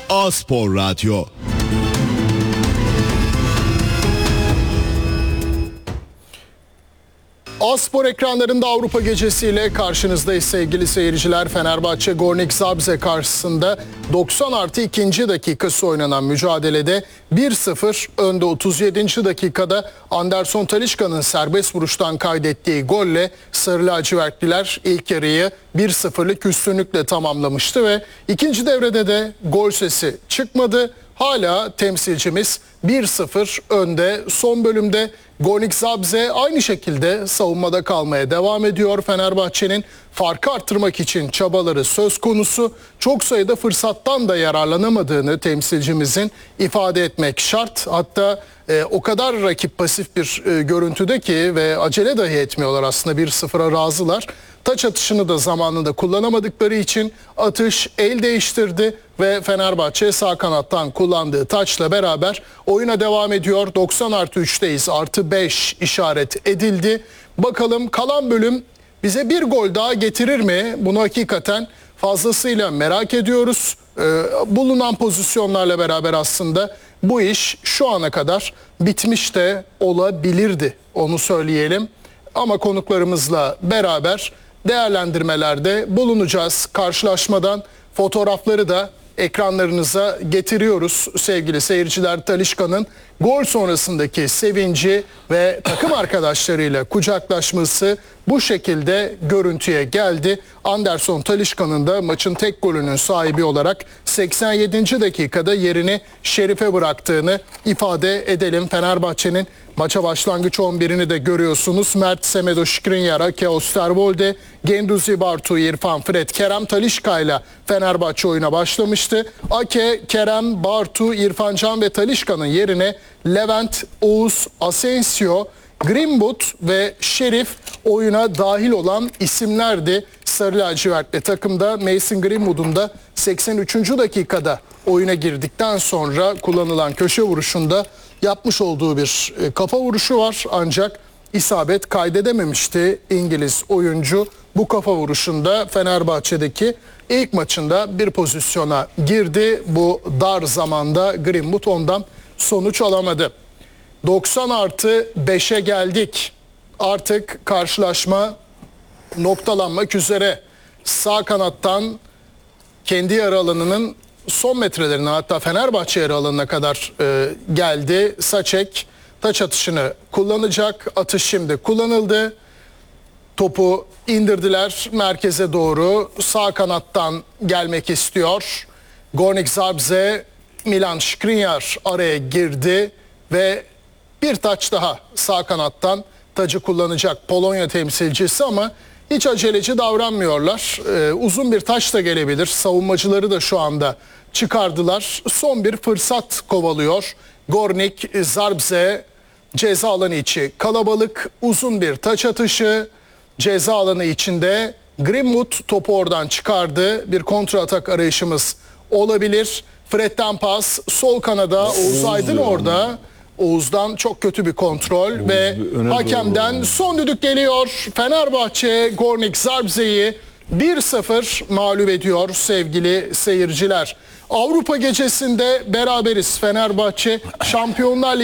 A-Spor Radyo. A-Spor ekranlarında Avrupa gecesiyle karşınızdayız sevgili seyirciler. Fenerbahçe Gornik Zabrze karşısında 90+2. dakikası oynanan mücadelede 1-0 önde. 37. dakikada Anderson Talisca'nın serbest vuruştan kaydettiği golle Sarı Lacivertliler ilk yarıyı 1-0'lık üstünlükle tamamlamıştı ve ikinci devrede de gol sesi çıkmadı. Hala temsilcimiz 1-0 önde. Son bölümde Gornik Zabrze aynı şekilde savunmada kalmaya devam ediyor. Fenerbahçe'nin farkı arttırmak için çabaları söz konusu. Çok sayıda fırsattan da yararlanamadığını temsilcimizin ifade etmek şart. Hatta o kadar rakip pasif bir görüntüde ki ve acele dahi etmiyorlar, aslında 1-0'a razılar. Taç atışını da zamanında kullanamadıkları için atış el değiştirdi ve Fenerbahçe sağ kanattan kullandığı taçla beraber oyuna devam ediyor. 90+3'teyiz. +5 işaret edildi. Bakalım kalan bölüm bize bir gol daha getirir mi? Bunu hakikaten fazlasıyla merak ediyoruz. Bulunan pozisyonlarla beraber aslında bu iş şu ana kadar bitmiş de olabilirdi. Onu söyleyelim. Ama konuklarımızla beraber değerlendirmelerde bulunacağız. Karşılaşmadan fotoğrafları da ekranlarınıza getiriyoruz sevgili seyirciler. Talisca'nın gol sonrasındaki sevinci ve takım arkadaşlarıyla kucaklaşması bu şekilde görüntüye geldi. Anderson Talisca'nın da maçın tek golünün sahibi olarak 87. dakikada yerini Şerif'e bıraktığını ifade edelim. Fenerbahçe'nin maça başlangıç 11'ini de görüyorsunuz. Mert, Semedo, Skriniar, Ake, Osterwolde, Guendouzi, Bartu, İrfan, Fred, Kerem, Talisca ile Fenerbahçe oyuna başlamıştı. Ake, Kerem, Bartu, İrfan Can ve Talisca'nın yerine Levent, Oğuz, Asensio, Greenwood ve Şerif oyuna dahil olan isimlerdi. Sarı lacivertli takımda Mason Greenwood'un da 83. dakikada oyuna girdikten sonra kullanılan köşe vuruşunda yapmış olduğu bir kafa vuruşu var. Ancak isabet kaydedememişti İngiliz oyuncu. Bu kafa vuruşunda Fenerbahçe'deki ilk maçında bir pozisyona girdi. Bu dar zamanda Greenwood ondan sonuç alamadı. 90+5'e geldik. Artık karşılaşma noktalanmak üzere. Sağ kanattan kendi yarı alanının son metrelerine, hatta Fenerbahçe yarı alanına kadar geldi. Saçek taç atışını kullanacak. Atış şimdi kullanıldı. Topu indirdiler merkeze doğru. Sağ kanattan gelmek istiyor. Gornik Zabrze, Milan Skriniar araya girdi ve bir taç daha sağ kanattan tacı kullanacak Polonya temsilcisi ama hiç aceleci davranmıyorlar. Uzun bir taç da gelebilir. Savunmacıları da şu anda çıkardılar. Son bir fırsat kovalıyor Gornik Zabrze. Ceza alanı içi kalabalık, uzun bir taç atışı. Ceza alanı içinde Greenwood topu oradan çıkardı. Bir kontra atak arayışımız olabilir. Fred'den pas, sol kanada Oğuz Aydın orada. Oğuz'dan çok kötü bir kontrol ve hakemden son düdük geliyor. Fenerbahçe Gornik Zabrze'yi 1-0 mağlup ediyor sevgili seyirciler. Avrupa gecesinde beraberiz. Fenerbahçe Şampiyonlar Ligi